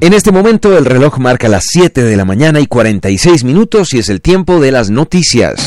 En este momento el reloj marca las 7 de la mañana y 46 minutos y es el tiempo de las noticias.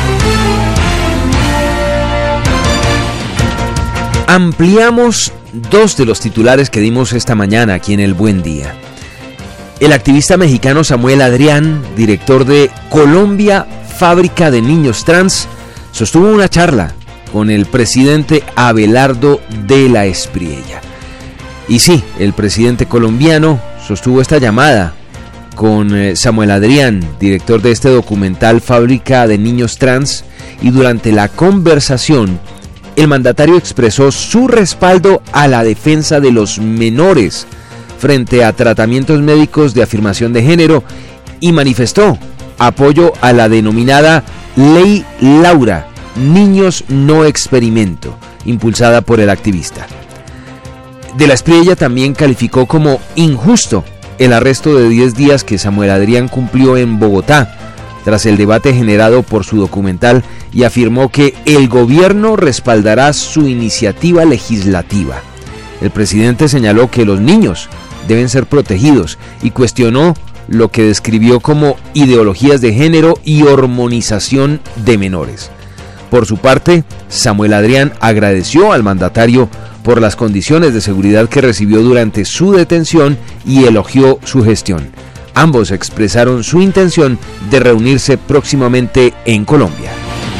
Ampliamos dos de los titulares que dimos esta mañana aquí en El Buen Día. El activista mexicano Samuel Adrián, director de Colombia, Fábrica de Niños Trans, sostuvo una charla con el presidente Abelardo de la Espriella. Y sí, el presidente colombiano sostuvo esta llamada con Samuel Adrián, director de este documental Fábrica de Niños Trans, y durante la conversación, el mandatario expresó su respaldo a la defensa de los menores frente a tratamientos médicos de afirmación de género y manifestó apoyo a la denominada Ley Laura, Niños No Experimento, impulsada por el activista. De la Espriella también calificó como injusto el arresto de 10 días que Samuel Adrián cumplió en Bogotá tras el debate generado por su documental y afirmó que el gobierno respaldará su iniciativa legislativa. El presidente señaló que los niños deben ser protegidos y cuestionó lo que describió como ideologías de género y hormonización de menores. Por su parte, Samuel Adrián agradeció al mandatario por las condiciones de seguridad que recibió durante su detención y elogió su gestión. Ambos expresaron su intención de reunirse próximamente en Colombia.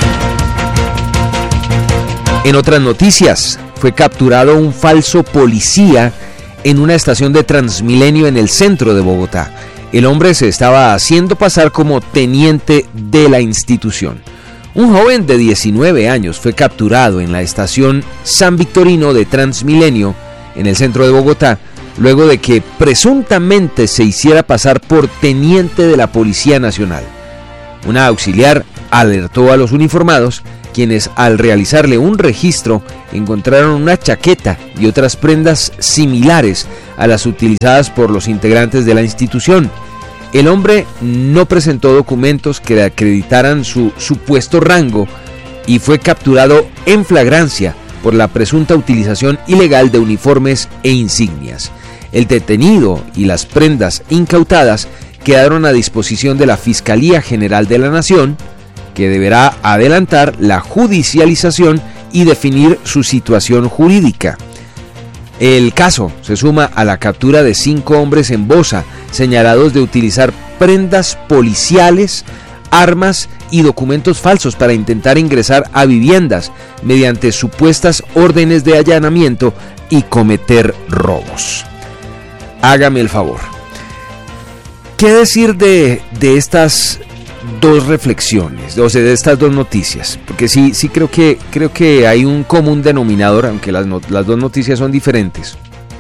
En otras noticias, fue capturado un falso policía en una estación de Transmilenio en el centro de Bogotá. El hombre se estaba haciendo pasar como teniente de la institución. Un joven de 19 años fue capturado en la estación San Victorino de Transmilenio, en el centro de Bogotá, luego de que presuntamente se hiciera pasar por teniente de la Policía Nacional. Una auxiliar alertó a los uniformados, quienes al realizarle un registro encontraron una chaqueta y otras prendas similares a las utilizadas por los integrantes de la institución. El hombre no presentó documentos que le acreditaran su supuesto rango y fue capturado en flagrancia por la presunta utilización ilegal de uniformes e insignias. El detenido y las prendas incautadas quedaron a disposición de la Fiscalía General de la Nación, que deberá adelantar la judicialización y definir su situación jurídica. El caso se suma a la captura de 5 hombres en Bosa, señalados de utilizar prendas policiales, armas y documentos falsos para intentar ingresar a viviendas mediante supuestas órdenes de allanamiento y cometer robos. Hágame el favor. ¿Qué decir de estas dos reflexiones, o sea, de estas dos noticias? Porque sí creo que hay un común denominador, aunque las dos noticias son diferentes.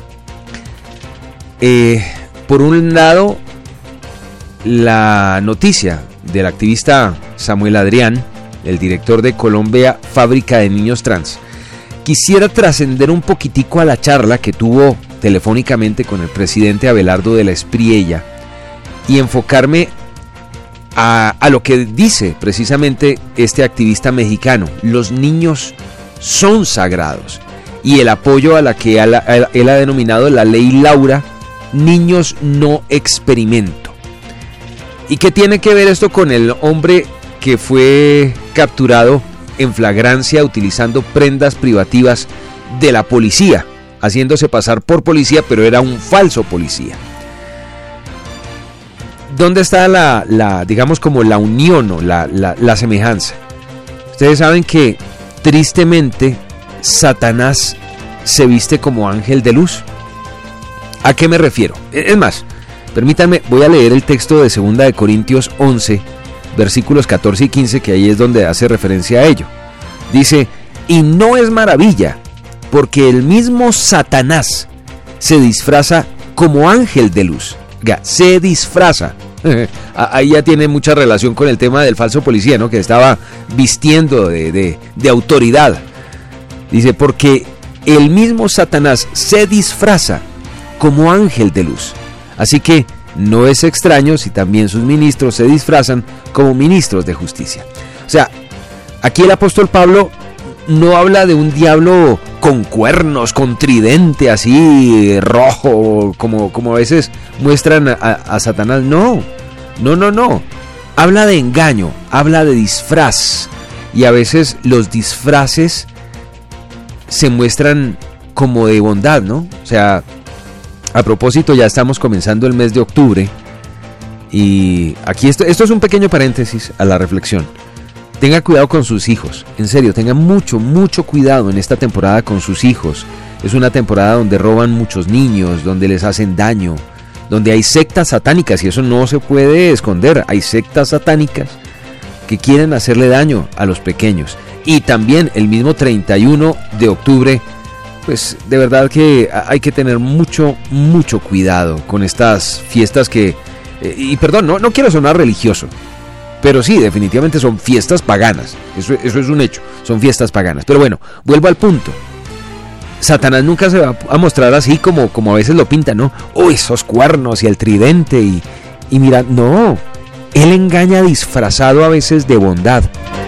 Por un lado, la noticia del activista Samuel Adrián, el director de Colombia, Fábrica de Niños Trans. Quisiera trascender un poquitico a la charla que tuvo telefónicamente con el presidente Abelardo de la Espriella y enfocarme a lo que dice precisamente este activista mexicano. Los niños son sagrados, y el apoyo a la que él ha denominado la Ley Laura, Niños No Experimento. ¿Y qué tiene que ver esto con el hombre que fue capturado en flagrancia utilizando prendas privativas de la policía, haciéndose pasar por policía, pero era un falso policía? ¿Dónde está digamos como la unión o la semejanza? Ustedes saben que tristemente Satanás se viste como ángel de luz. ¿A qué me refiero? Es más, permítanme, voy a leer el texto de 2 de Corintios 11, versículos 14 y 15, que ahí es donde hace referencia a ello. Dice: y no es maravilla, porque el mismo Satanás se disfraza como ángel de luz. Se disfraza. Ahí ya tiene mucha relación con el tema del falso policía, ¿no? Que estaba vistiendo de autoridad. Dice: porque el mismo Satanás se disfraza como ángel de luz. Así que no es extraño si también sus ministros se disfrazan como ministros de justicia. O sea, aquí el apóstol Pablo no habla de un diablo con cuernos, con tridente así rojo, como a veces muestran a Satanás. No. Habla de engaño, habla de disfraz. Y a veces los disfraces se muestran como de bondad, ¿no? O sea, a propósito, ya estamos comenzando el mes de octubre. Y aquí esto es un pequeño paréntesis a la reflexión. Tenga cuidado con sus hijos, en serio, tenga mucho cuidado en esta temporada con sus hijos. Es una temporada donde roban muchos niños, donde les hacen daño, donde hay sectas satánicas, y eso no se puede esconder. Hay sectas satánicas que quieren hacerle daño a los pequeños. Y también el mismo 31 de octubre, pues de verdad que hay que tener mucho cuidado con estas fiestas que... y perdón, no quiero sonar religioso, pero sí, definitivamente son fiestas paganas. Eso es un hecho, son fiestas paganas. Pero bueno, vuelvo al punto. Satanás nunca se va a mostrar así como a veces lo pintan, ¿no? Oh, esos cuernos y el tridente y mira, no. Él engaña disfrazado a veces de bondad.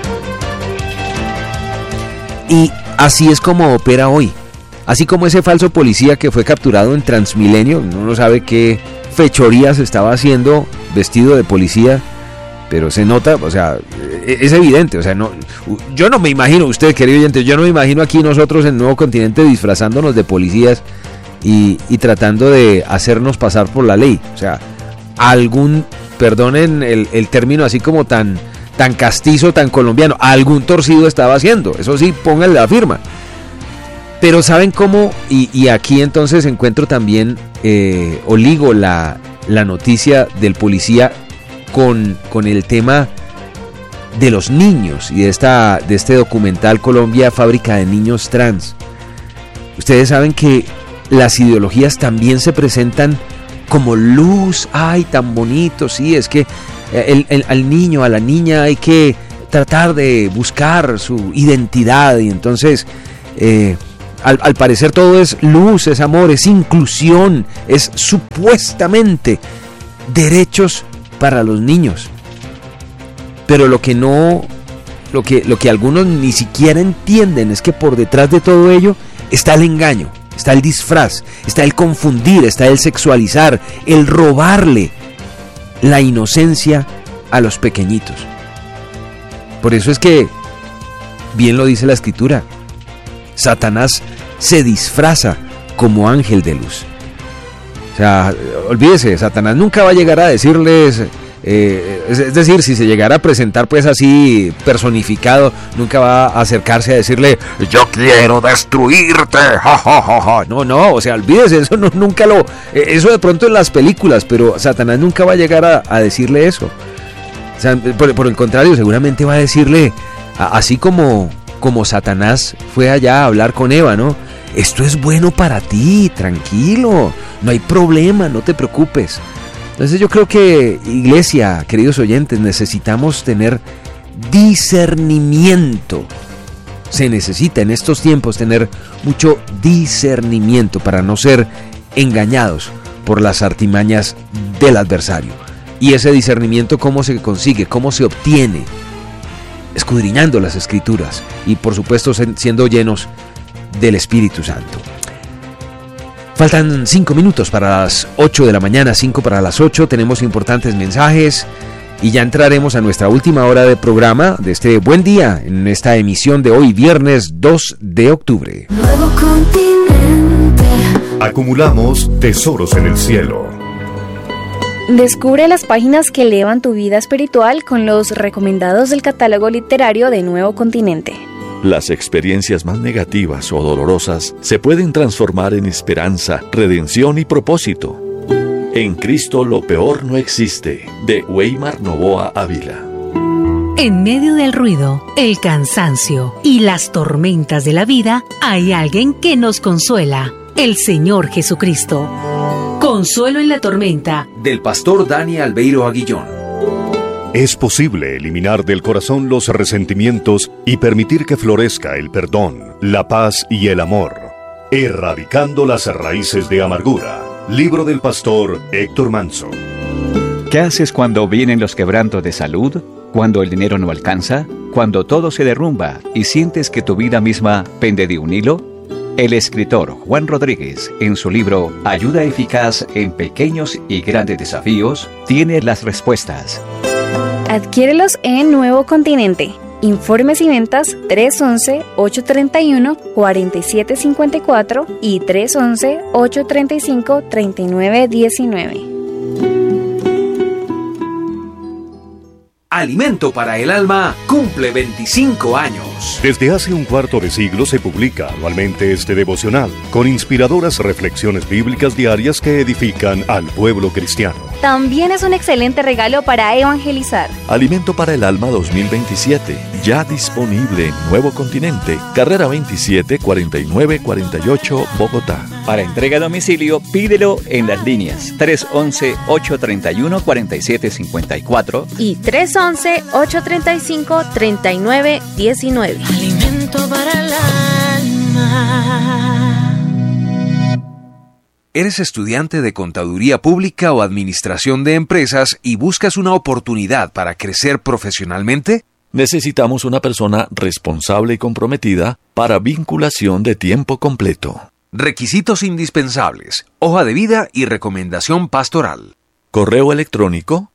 Y así es como opera hoy. Así como ese falso policía que fue capturado en Transmilenio, uno no sabe qué fechorías estaba haciendo vestido de policía, pero se nota, o sea, es evidente, o sea, no, yo no me imagino, usted querido oyente, yo no me imagino aquí nosotros en Nuevo Continente disfrazándonos de policías y tratando de hacernos pasar por la ley. O sea, perdonen el término así como tan castizo, tan colombiano, algún torcido estaba haciendo, eso sí, pónganle la firma. Pero ¿saben cómo? Y aquí entonces encuentro también, o ligo la noticia del policía con el tema de los niños y de este documental Colombia, fábrica de niños trans. Ustedes saben que las ideologías también se presentan como luz. ¡Ay, tan bonito! Sí, es que al niño, a la niña hay que tratar de buscar su identidad y entonces... Al parecer todo es luz, es amor, es inclusión, es supuestamente derechos para los niños. Pero lo que algunos ni siquiera entienden es que por detrás de todo ello está el engaño, está el disfraz, está el confundir, está el sexualizar, el robarle la inocencia a los pequeñitos. Por eso es que, bien lo dice la Escritura, Satanás se disfraza como ángel de luz. O sea, olvídese, Satanás nunca va a llegar a decirles, es decir, si se llegara a presentar pues así personificado, nunca va a acercarse a decirle, yo quiero destruirte, ja, ja, ja, ja. No, o sea, olvídese, eso nunca eso de pronto en las películas, pero Satanás nunca va a llegar a decirle eso. O sea, por el contrario, seguramente va a decirle, así como Satanás fue allá a hablar con Eva, ¿no? Esto es bueno para ti, tranquilo, no hay problema, no te preocupes. Entonces yo creo que, iglesia, queridos oyentes, necesitamos tener discernimiento. Se necesita en estos tiempos tener mucho discernimiento para no ser engañados por las artimañas del adversario. Y ese discernimiento, ¿cómo se consigue? ¿Cómo se obtiene? Escudriñando las Escrituras y por supuesto siendo llenos del Espíritu Santo. Faltan 5 minutos para las 8 de la mañana, 5 para las 8, tenemos importantes mensajes y ya entraremos a nuestra última hora de programa de este buen día en esta emisión de hoy, viernes 2 de octubre. Nuevo Continente. Acumulamos tesoros en el cielo. Descubre las páginas que elevan tu vida espiritual con los recomendados del catálogo literario de Nuevo Continente. Las experiencias más negativas o dolorosas se pueden transformar en esperanza, redención y propósito. En Cristo lo peor no existe, de Weimar Novoa Ávila. En medio del ruido, el cansancio y las tormentas de la vida, hay alguien que nos consuela, el Señor Jesucristo. Consuelo en la tormenta, del pastor Dani Albeiro Aguillón. Es posible eliminar del corazón los resentimientos y permitir que florezca el perdón, la paz y el amor, erradicando las raíces de amargura. Libro del pastor Héctor Manso. ¿Qué haces cuando vienen los quebrantos de salud? Cuando el dinero no alcanza, cuando todo se derrumba y sientes que tu vida misma pende de un hilo, el escritor Juan Rodríguez, en su libro Ayuda eficaz en pequeños y grandes desafíos, tiene las respuestas. Adquiérelos en Nuevo Continente. Informes y ventas 311-831-4754 y 311-835-3919. Alimento para el Alma cumple 25 años. Desde hace un cuarto de siglo se publica anualmente este devocional, con inspiradoras reflexiones bíblicas diarias que edifican al pueblo cristiano. También es un excelente regalo para evangelizar. Alimento para el Alma 2027, ya disponible en Nuevo Continente, carrera 27 4948, Bogotá. Para entrega a domicilio, pídelo en las líneas 311-831-4754 y 311-835-3919. Alimento para el alma. ¿Eres estudiante de Contaduría Pública o Administración de Empresas y buscas una oportunidad para crecer profesionalmente? Necesitamos una persona responsable y comprometida para vinculación de tiempo completo. Requisitos indispensables: hoja de vida y recomendación pastoral. Correo electrónico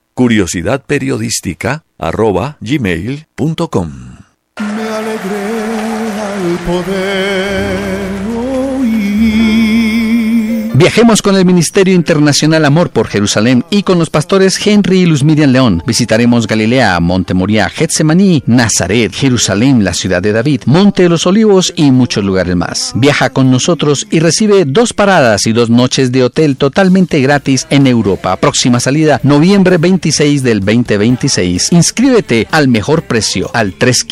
curiosidadperiodística@gmail.com. Me alegré al poder oír. Viajemos con el Ministerio Internacional Amor por Jerusalén y con los pastores Henry y Luz Miriam León. Visitaremos Galilea, Monte Moriah, Getsemaní, Nazaret, Jerusalén, la ciudad de David, Monte de los Olivos y muchos lugares más. Viaja con nosotros y recibe 2 paradas y 2 noches de hotel totalmente gratis en Europa. Próxima salida, noviembre 26 del 2026. Inscríbete al mejor precio al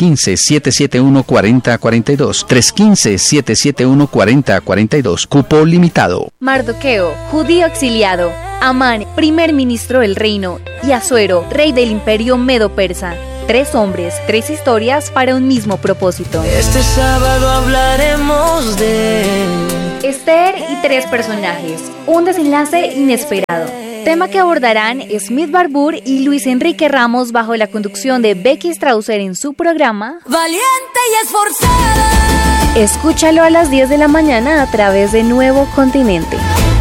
315-771-4042. 315-771-4042. Cupo limitado. Mardoqueo, judío exiliado. Amán, primer ministro del reino. Y Asuero, rey del imperio medo-persa. 3 hombres, 3 historias para un mismo propósito. Este sábado hablaremos de Esther y 3 personajes. Un desenlace inesperado. Tema que abordarán Smith Barbour y Luis Enrique Ramos bajo la conducción de Becky Strausser en su programa Valiente y Esforzada. Escúchalo a las 10 de la mañana a través de Nuevo Continente.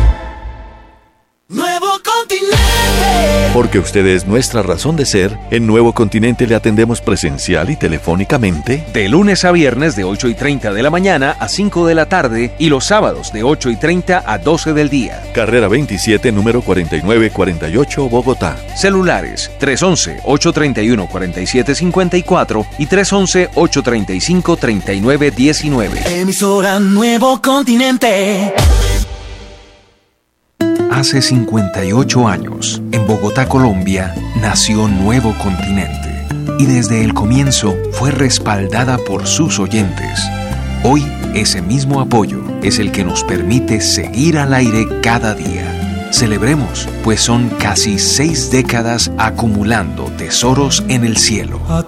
Nuevo Continente. Porque usted es nuestra razón de ser, en Nuevo Continente le atendemos presencial y telefónicamente. De lunes a viernes de 8:30 de la mañana a 5 de la tarde y los sábados de 8:30 a 12 del día. Carrera 27, número 4948, Bogotá. Celulares 311-831-4754 y 311-835-3919. Emisora Nuevo Continente. Hace 58 años, en Bogotá, Colombia, nació Nuevo Continente y desde el comienzo fue respaldada por sus oyentes. Hoy, ese mismo apoyo es el que nos permite seguir al aire cada día. Celebremos, pues son casi 6 décadas acumulando tesoros en el cielo.